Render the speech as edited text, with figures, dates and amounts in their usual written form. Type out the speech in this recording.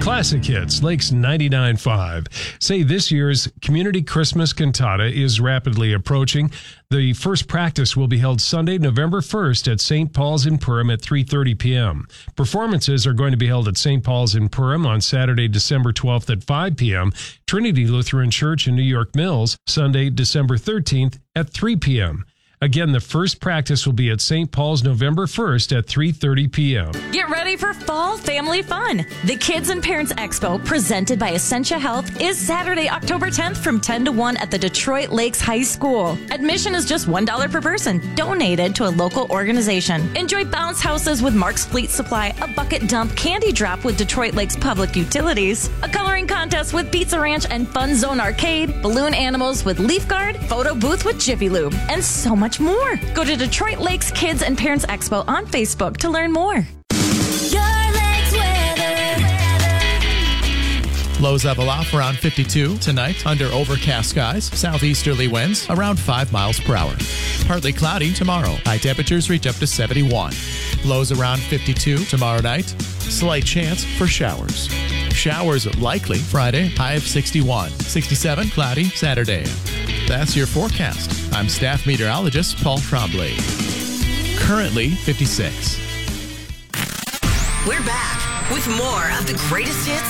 Classic Hits, Lakes 99.5. Say this year's Community Christmas Cantata is rapidly approaching. The first practice will be held Sunday, November 1st at St. Paul's in Purim at 3:30 p.m. Performances are going to be held at St. Paul's in Purim on Saturday, December 12th at 5 p.m., Trinity Lutheran Church in New York Mills, Sunday, December 13th at 3 p.m. Again, the first practice will be at St. Paul's November 1st at 3:30 p.m. Get ready for fall family fun. The Kids and Parents Expo, presented by Essentia Health, is Saturday, October 10th from 10 to 1 at the Detroit Lakes High School. Admission is just $1 per person, donated to a local organization. Enjoy bounce houses with Mark's Fleet Supply, a bucket dump candy drop with Detroit Lakes Public Utilities, a coloring contest with Pizza Ranch and Fun Zone Arcade, balloon animals with Leaf Guard, photo booth with Jiffy Lube, and so much more. Go to Detroit Lakes Kids and Parents Expo on Facebook to learn more. Lows level off around 52 tonight under overcast skies. Southeasterly winds around 5 miles per hour. Partly cloudy tomorrow. High temperatures reach up to 71. Lows around 52 tomorrow night. Slight chance for showers. Showers likely Friday, high of 61. 67 cloudy Saturday. That's your forecast. I'm staff meteorologist Paul Trombley. Currently 56. We're back with more of the greatest hits